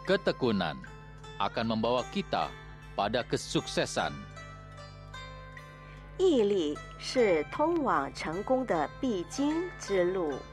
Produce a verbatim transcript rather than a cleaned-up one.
Ketekunan akan membawa kita pada kesuksesan. 毅力是通往成功的必经之路。